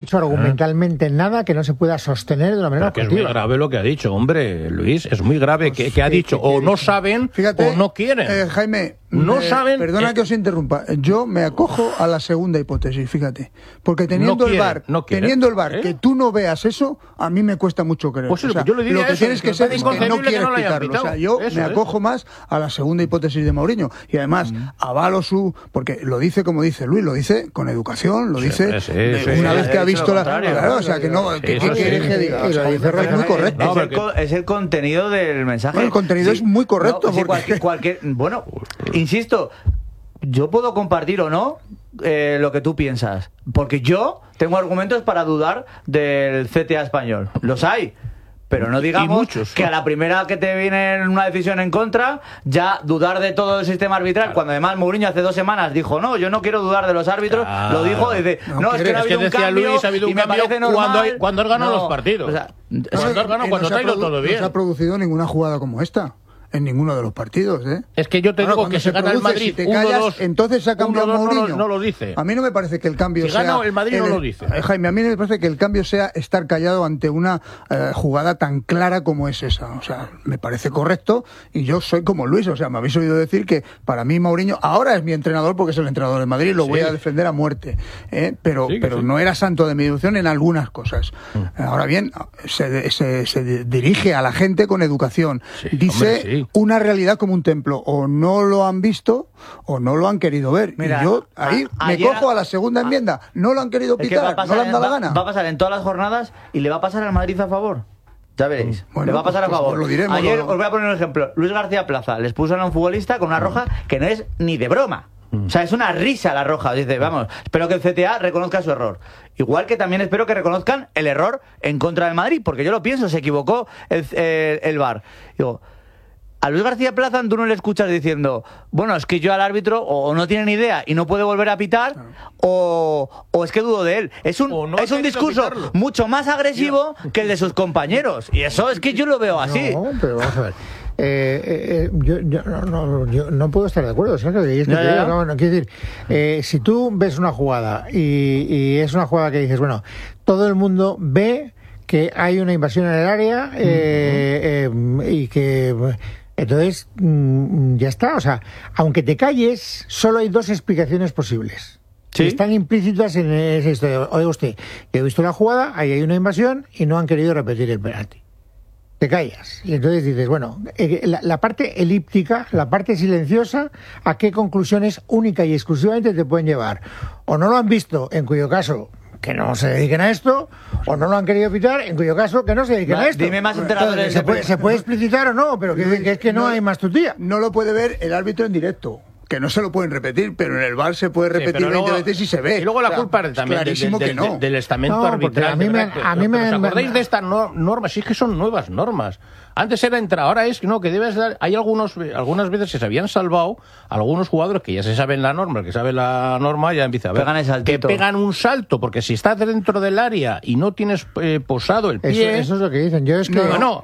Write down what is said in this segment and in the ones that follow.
dicho argumentalmente nada que no se pueda sostener de una manera objetiva. Es muy grave lo que ha dicho, hombre, Luis, es muy grave que ha dicho o no saben, fíjate, o no quieren. Jaime, no saben. Perdona que os interrumpa. Yo me acojo a la segunda hipótesis, fíjate, porque teniendo el VAR, que tú no veas eso, a mí me cuesta mucho creer. Pues yo le diría lo que tienes que ser es que no quieres pitarlo. O sea, yo me acojo más a la segunda hipótesis de Mourinho y además avalo porque lo dice como dice Luis, lo dice con educación, lo dice una vez que ha visto la... Claro, o sea, que no... ¿Qué quieres que diga? O sea, es muy correcto. Es el contenido del mensaje. Bueno, el contenido es muy correcto. Bueno, insisto, yo puedo compartir o no lo que tú piensas, porque yo tengo argumentos para dudar del CTA español. Los hay. Pero no digamos que a la primera que te viene una decisión en contra, ya dudar de todo el sistema arbitral, cuando además Mourinho hace 2 semanas dijo, no, yo no quiero dudar de los árbitros, lo dijo, dice, es que no ha habido un cambio, Luis, ha habido un cambio cuando has ganado los partidos. O sea, cuando te ha ido todo bien. No se ha producido ninguna jugada como esta. En ninguno de los partidos, ¿eh? Es que yo te digo que se gana el Madrid, si te callas, entonces se ha cambiado Mourinho. No lo dice. A mí no me parece que el cambio sea... Si gana el Madrid no lo dice. Jaime, a mí no me parece que el cambio sea estar callado ante una jugada tan clara como es esa. O sea, me parece correcto y yo soy como Luis. O sea, me habéis oído decir que para mí Mourinho ahora es mi entrenador porque es el entrenador del Madrid y lo voy a defender a muerte. Pero no era santo de mi devoción en algunas cosas. Ahora bien, se dirige a la gente con educación. Dice una realidad como un templo, o no lo han visto o no lo han querido ver. Mira, y yo ahí me cojo a la segunda enmienda, no lo han querido pitar, no le han dado la gana. Va a pasar en todas las jornadas y le va a pasar al Madrid a favor. Ya veréis, le va a pasar a favor. Ayer os voy a poner un ejemplo. Luis García Plaza les puso a un futbolista con una roja que no es ni de broma. O sea, es una risa la roja. Dice, vamos, espero que el CTA reconozca su error. Igual que también espero que reconozcan el error en contra del Madrid, porque yo lo pienso, se equivocó el VAR. Digo, a Luis García Plaza tú no le escuchas diciendo, bueno, es que yo al árbitro o no tiene ni idea y no puede volver a pitar, o es que dudo de él. Es un discurso mucho más agresivo que el de sus compañeros. Y eso es que yo lo veo así. No, pero vamos a ver. Yo no puedo estar de acuerdo. ¿Sabes? Es que quiero decir, si tú ves una jugada y es una jugada que dices, bueno, todo el mundo ve que hay una invasión en el área y que... Entonces, ya está. O sea, aunque te calles, solo hay 2 explicaciones posibles. ¿Sí? Están implícitas en esa historia. Oiga usted, yo he visto la jugada, ahí hay una invasión y no han querido repetir el penalti. Te callas. Y entonces dices, bueno, la parte elíptica, la parte silenciosa, ¿a qué conclusiones única y exclusivamente te pueden llevar? O no lo han visto, en cuyo caso... que no se dediquen a esto, o no lo han querido pitar, en cuyo caso que no se dediquen a esto. Dime más entrenadores. Se puede explicitar o no, pero que es que no hay más tutía. No lo puede ver el árbitro en directo, que no se lo pueden repetir, pero en el VAR se puede repetir 20 veces y se ve. Y luego la culpa también del estamento arbitral. A mí me ¿Os acordáis de estas normas? Sí, es que son nuevas normas. Antes era entrar, ahora es que no, que debes dar... Hay algunas veces que se habían salvado algunos jugadores que ya se saben la norma, el que sabe la norma ya empieza a ver que pegan un salto, porque si estás dentro del área y no tienes posado el pie... Eso es lo que dicen. Yo es que...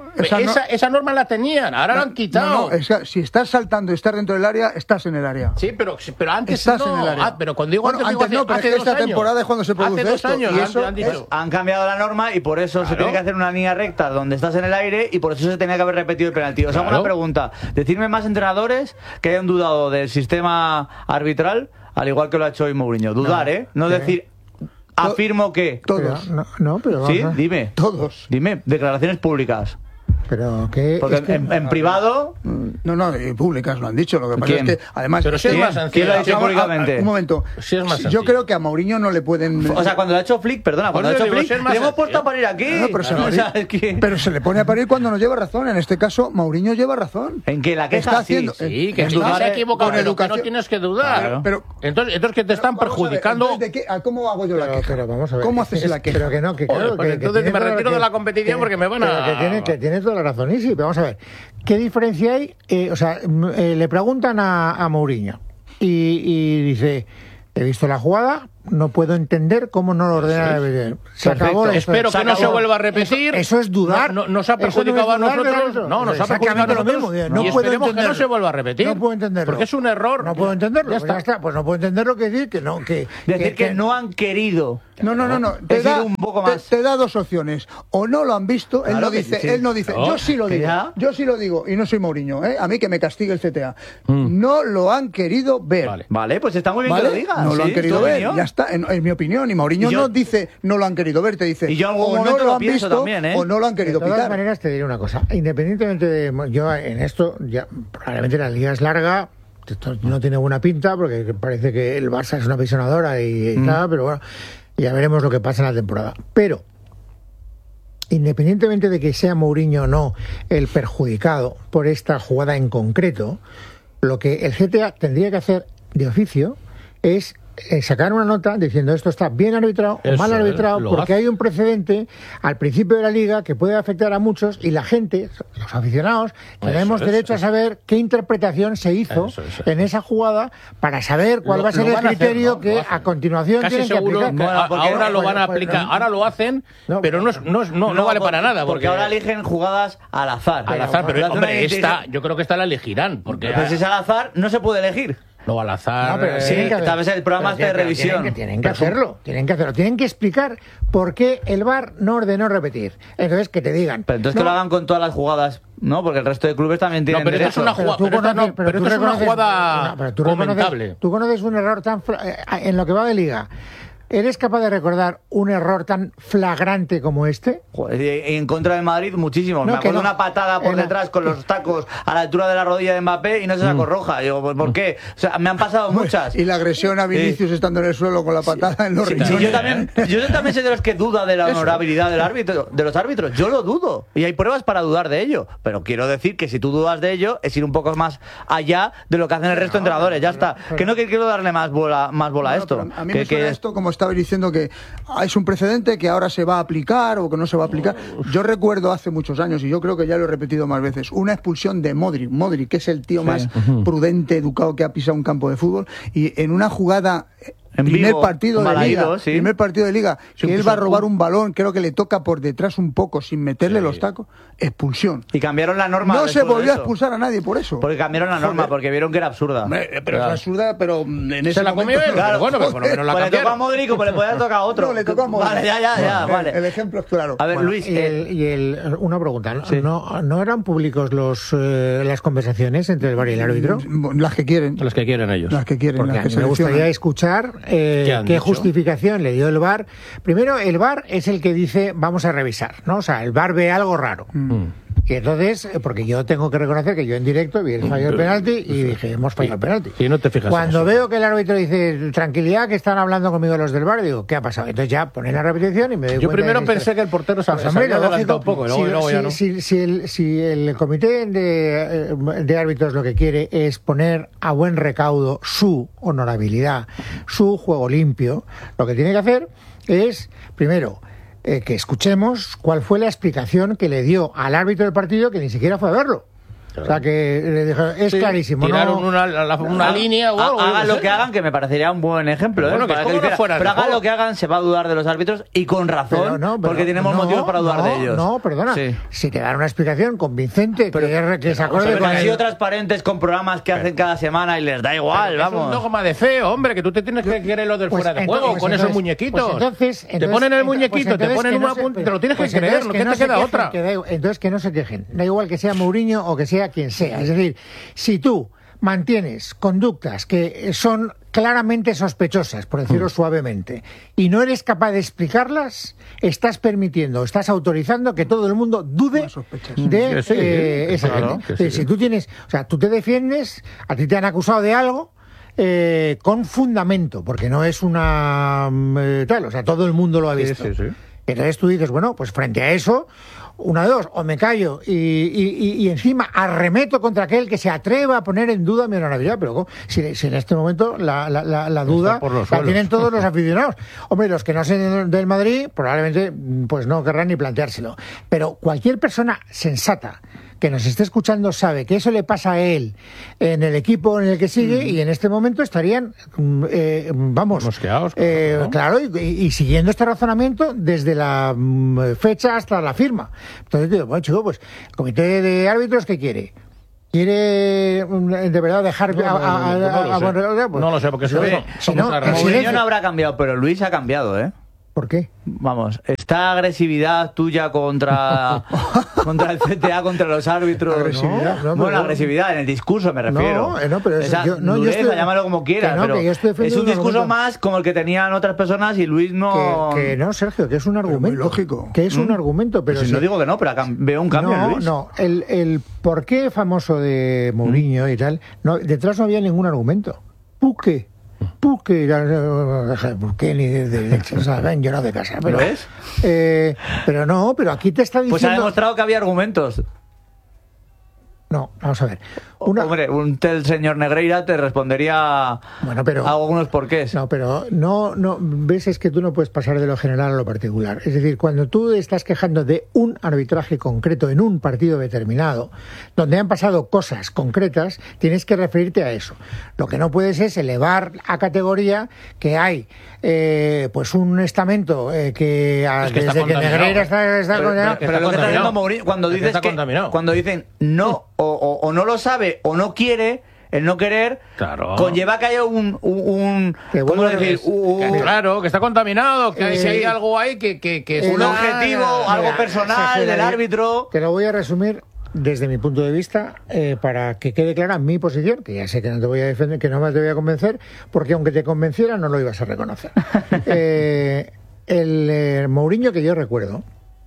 Esa norma la tenían, ahora la han quitado. Si estás saltando y estás dentro del área, estás en el área. Sí, pero antes estás en el área. Pero cuando digo antes no, pero es que esta temporada es cuando se produce hace 2 años, esto. Y eso han dicho. Han cambiado la norma y por eso se tiene que hacer una línea recta donde estás en el aire y por eso se tenía que haber repetido el penalti. Os hago una pregunta. Decidme más entrenadores que hayan dudado del sistema arbitral, al igual que lo ha hecho hoy Mourinho. Dudar, No decir... Afirmo que... Todos. Pero ¿Sí? Dime. Todos. Dime, declaraciones públicas. Pero que porque en privado públicas lo han dicho, lo que pasa es que además pero si es más sencillo. ¿Quién lo ha dicho públicamente? Un momento, si es más yo creo que a Mourinho no le pueden, o sea, cuando lo ha hecho Flick, perdona, cuando lo ha hecho Flick le hemos puesto a parir aquí, pero se le pone a parir cuando no lleva razón. En este caso Mourinho lleva razón en que la queja está haciendo, sí, que si no se ha equivocado en educación, no tienes que dudar, claro. Pero entonces que te están perjudicando. ¿Cómo hago yo la queja? Pero vamos a ver, ¿cómo haces la queja? Pero que no, que claro, entonces me retiro de la competición porque me van a... Que tiene toda la razón. Y sí, pero vamos a ver, ¿qué diferencia hay? Le preguntan a Mourinho y dice, he visto la jugada, no puedo entender cómo no lo ordena el Se acabó. Espero que no se vuelva a repetir. Eso es dudar. Nos ha perjudicado a nosotros. No, nos ha perjudicado a nosotros. No puedo esperemos que no se vuelva a repetir. No puedo entenderlo. Porque es un error. No puedo entenderlo. Ya está. Pues no puedo entenderlo que decir que no. Decir que no han querido. No. Te da dos opciones. O no lo han visto, él no dice. Yo sí lo digo. Y no soy Mourinho, a mí que me castigue el CTA. No lo han querido ver. Vale, pues está muy bien que lo digas. No lo han querido ver, ya está, es mi opinión. Y Mourinho no dice no lo han querido ver, te dice y yo o no lo han visto también, o no lo han querido pitar. De todas maneras te diré una cosa, independientemente de yo en esto, ya probablemente la liga es larga, esto no tiene buena pinta porque parece que el Barça es una apisonadora y tal, pero bueno, ya veremos lo que pasa en la temporada. Pero independientemente de que sea Mourinho o no el perjudicado por esta jugada en concreto, lo que el CTA tendría que hacer de oficio es sacar una nota diciendo esto está bien arbitrado o mal arbitrado, porque hay un precedente al principio de la liga que puede afectar a muchos y la gente, los aficionados, tenemos derecho a saber qué interpretación se hizo en esa jugada para saber cuál va a ser el criterio que a continuación tienen que aplicar. Ahora lo van a aplicar, ahora lo hacen, pero no vale para nada. Porque ahora eligen jugadas al azar. Pero hombre, yo creo que esta la elegirán. Porque si es al azar, no se puede elegir. No al azar. Pero tal vez el programa de revisión. Tienen que hacerlo. Tienen que explicar por qué el VAR no ordenó repetir. Entonces, que te digan. Pero entonces que lo hagan con todas las jugadas, ¿no? Porque el resto de clubes también tienen pero derecho. Pero esto es una jugada comentable. Tú conoces un error tan en lo que va de liga. ¿Eres capaz de recordar un error tan flagrante como este? Joder, en contra del Madrid, muchísimo. Me acuerdo una patada por detrás con los tacos a la altura de la rodilla de Mbappé y no se sacó roja. Digo, pues ¿por qué? O sea, me han pasado muchas. Y la agresión a Vinicius estando en el suelo con la patada en los riñones. Yo también soy de los que duda de la honorabilidad de los árbitros. Yo lo dudo. Y hay pruebas para dudar de ello. Pero quiero decir que si tú dudas de ello, es ir un poco más allá de lo que hacen el resto de entrenadores. Ya está. Que no quiero darle más bola a esto. A mí me suena esto como estabais diciendo que es un precedente que ahora se va a aplicar o que no se va a aplicar. Yo recuerdo hace muchos años, y yo creo que ya lo he repetido más veces, una expulsión de Modric, que es el tío más prudente, educado que ha pisado un campo de fútbol, y en una jugada... Primer partido de liga, que él va a robar un balón, creo que le toca por detrás un poco sin meterle los tacos, expulsión. Y cambiaron la norma. No se volvió a expulsar a nadie por eso. Porque cambiaron la norma, porque vieron que era absurda. Pero es absurda, pero en ese se la comió él, claro, bueno, pero por lo menos la cambiaron. Le tocó a Modric o le podía tocar a otro. No, le tocó a Modric. Vale, ya, vale. El ejemplo es claro. A ver, Luis. Una pregunta. ¿No eran públicos las conversaciones entre el VAR y el árbitro? Las que quieren. Las que quieren ellos. Las que quieren. Porque a mí me gustaría escuchar qué justificación le dio el VAR. Primero, el VAR es el que dice vamos a revisar, ¿no? O sea, el VAR ve algo raro. Y entonces, porque yo tengo que reconocer que yo en directo vi el fallo del penalti y dije, hemos fallado el penalti. Y no te fijas. Cuando veo que el árbitro dice, tranquilidad, que están hablando conmigo los del VAR, digo, ¿qué ha pasado? Entonces ya ponen la repetición y me doy cuenta. Yo primero pensé que el portero se había adelantado un poco, luego ya no. Si el comité de árbitros lo que quiere es poner a buen recaudo su honorabilidad, su juego limpio, lo que tiene que hacer es, primero, que escuchemos cuál fue la explicación que le dio al árbitro del partido, que ni siquiera fue a verlo. O sea, que le dijo, es clarísimo. Tiraron una línea o algo. Hagan lo que hagan, que me parecería un buen ejemplo. Bueno, pero hagan lo que hagan, se va a dudar de los árbitros y con razón, porque tenemos motivos para dudar de ellos. No, perdona. Si te dan una explicación convincente, que se acorde con han sido transparentes con programas que hacen cada semana y les da igual, vamos. Es un dogma de fe, hombre, que tú te tienes que querer lo del fuera de juego con esos muñequitos. Te ponen el muñequito, te ponen una punta, te lo tienes que creer, no te queda otra. Entonces que no se quejen. Da igual que sea Mourinho o que sea quien sea. Es decir, si tú mantienes conductas que son claramente sospechosas, por decirlo suavemente, y no eres capaz de explicarlas, estás permitiendo, estás autorizando que todo el mundo dude de esa gente. Si tú tienes, o sea, tú te defiendes, a ti te han acusado de algo, con fundamento, porque no es una tal, o sea, todo el mundo lo ha visto. Entonces tú dices, bueno, pues frente a eso, una de dos, o me callo y encima arremeto contra aquel que se atreva a poner en duda mi honorabilidad. Pero si en este momento la duda la tienen todos los aficionados. Hombre, los que no sean del Madrid probablemente pues no querrán ni planteárselo. Pero cualquier persona sensata que nos esté escuchando sabe que eso le pasa a él en el equipo en el que sigue y en este momento estarían, mosqueados, claro, y siguiendo este razonamiento desde la fecha hasta la firma. Entonces digo, bueno, chico, pues el comité de árbitros, ¿qué quiere? ¿Quiere de verdad dejar no lo sé, porque Mourinho no habrá cambiado, pero Luis ha cambiado, ¿eh? ¿Por qué? Vamos, esta agresividad tuya contra el CTA, contra los árbitros. Agresividad, agresividad en el discurso me refiero. Pero llámalo como quieras, pero es un discurso más como el que tenían otras personas y Luis no. Que no, Sergio, que es un argumento. Muy lógico. Que es un argumento, pero. Si no digo que no, pero veo un cambio en Luis. No, el porqué famoso de Mourinho y tal, detrás no había ningún argumento. ¿Qué ni de leche, o sea, ven llorado de casa. Pero, ¿ves? Pero aquí te está diciendo... Pues ha demostrado que había argumentos. No, vamos a ver. Hombre, el señor Negreira te respondería a algunos porqués. No, pero no, ves, es que tú no puedes pasar de lo general a lo particular. Es decir, cuando tú estás quejando de un arbitraje concreto en un partido determinado, donde han pasado cosas concretas, tienes que referirte a eso. Lo que no puedes es elevar a categoría que hay pues un estamento que desde que Negreira está condenado. Pero lo que está diciendo Mourinho, cuando dicen no o no lo sabe o no quiere, el no querer conlleva que haya claro, que está contaminado, que si hay algo ahí que es un objetivo, algo personal del árbitro. Te lo voy a resumir desde mi punto de vista, para que quede clara mi posición, que ya sé que no te voy a defender, que no me te voy a convencer, porque aunque te convenciera no lo ibas a reconocer. El Mourinho que yo recuerdo,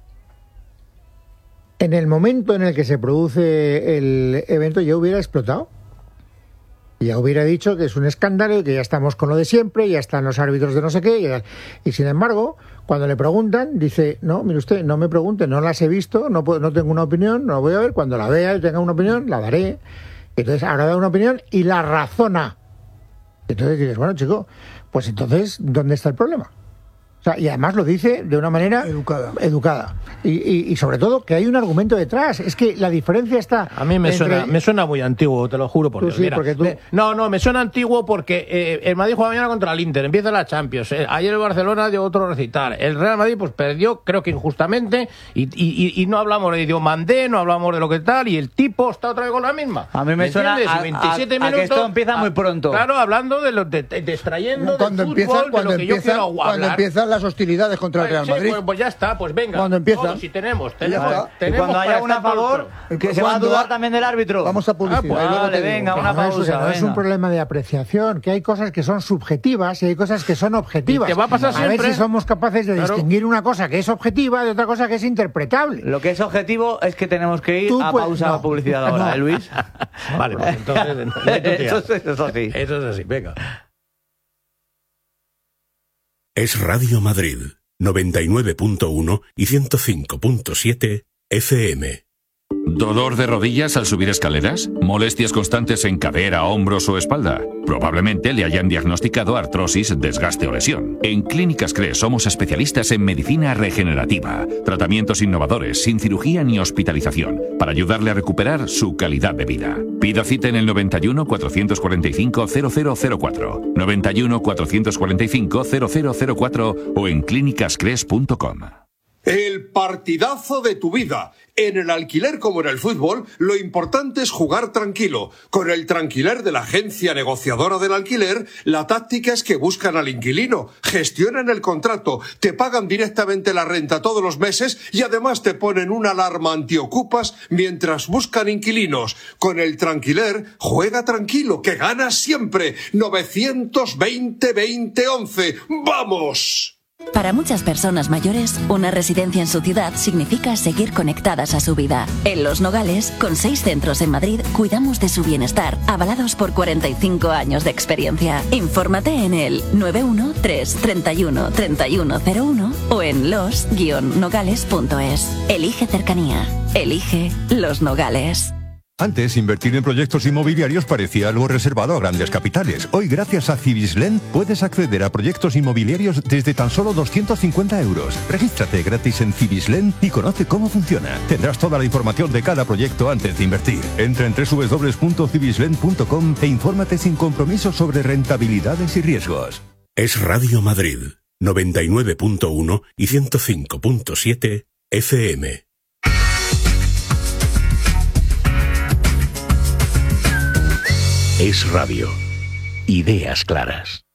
en el momento en el que se produce el evento, yo hubiera explotado. Ya hubiera dicho que es un escándalo y que ya estamos con lo de siempre, ya están los árbitros de no sé qué. Y sin embargo, cuando le preguntan, dice, no, mire usted, no me pregunte, no las he visto, no tengo una opinión, no la voy a ver. Cuando la vea y tenga una opinión, la daré. Entonces ahora da una opinión y la razona. Entonces dices, bueno, chico, pues entonces, ¿dónde está el problema? O sea, y además lo dice de una manera educada. Y sobre todo que hay un argumento detrás. Es que la diferencia está... A mí me suena muy antiguo, te lo juro. Porque, sí, porque tú... me suena antiguo porque el Madrid juega mañana contra el Inter, empieza la Champions. Ayer el Barcelona dio otro recital. El Real Madrid pues perdió, creo que injustamente, y no hablamos de Diomandé, no hablamos de lo que tal, y el tipo está otra vez con la misma. A mí me suena a 27 minutos, que esto empieza muy pronto. Claro, hablando de extrayendo del fútbol, de lo que yo quiero hablar. Cuando empiezan las hostilidades contra el Real Madrid. Pues ya está, pues venga. Cuando empieza. Si tenemos y cuando haya una a favor, que se va a dudar también del árbitro. Vamos a publicidad. Venga, una pausa. No es un problema de apreciación, que hay cosas que son subjetivas y hay cosas que son objetivas. Y te va a pasar siempre. A ver si somos capaces de distinguir una cosa que es objetiva de otra cosa que es interpretable. Lo que es objetivo es que tenemos que ir a pausa a publicidad ahora, Luis? Vale, pues entonces... Eso es así, venga. Es Radio Madrid, 99.1 y 105.7 FM. ¿Dolor de rodillas al subir escaleras? ¿Molestias constantes en cadera, hombros o espalda? Probablemente le hayan diagnosticado artrosis, desgaste o lesión. En Clínicas CRES somos especialistas en medicina regenerativa, tratamientos innovadores, sin cirugía ni hospitalización, para ayudarle a recuperar su calidad de vida. Pida cita en el 91 445 0004, 91 445 0004 o en clínicascres.com. El partidazo de tu vida. En el alquiler como en el fútbol, lo importante es jugar tranquilo. Con el Tranquiler de la agencia negociadora del alquiler, la táctica es que buscan al inquilino, gestionan el contrato, te pagan directamente la renta todos los meses y además te ponen una alarma antiocupas mientras buscan inquilinos. Con el Tranquiler, juega tranquilo, que ganas siempre. 920-2011. ¡Vamos! Para muchas personas mayores, una residencia en su ciudad significa seguir conectadas a su vida. En Los Nogales, con 6 centros en Madrid, cuidamos de su bienestar, avalados por 45 años de experiencia. Infórmate en el 913-31-3101 o en los-nogales.es. Elige cercanía. Elige Los Nogales. Antes, invertir en proyectos inmobiliarios parecía algo reservado a grandes capitales. Hoy, gracias a Cibislen, puedes acceder a proyectos inmobiliarios desde tan solo 250 euros. Regístrate gratis en Cibislen y conoce cómo funciona. Tendrás toda la información de cada proyecto antes de invertir. Entra en www.cibislen.com e infórmate sin compromiso sobre rentabilidades y riesgos. Es Radio Madrid, 99.1 y 105.7 FM. Es Radio. Ideas claras.